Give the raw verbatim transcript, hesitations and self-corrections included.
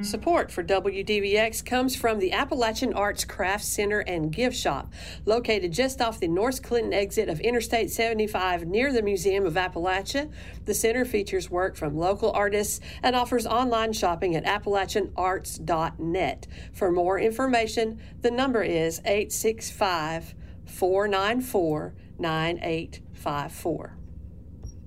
Support for W D V X comes from the Appalachian Arts Craft Center and Gift Shop, located just off the North Clinton exit of Interstate seventy-five near the Museum of Appalachia. The center features work from local artists and offers online shopping at appalachian arts dot net. For more information, the number is eight six five, four nine four, nine eight five four.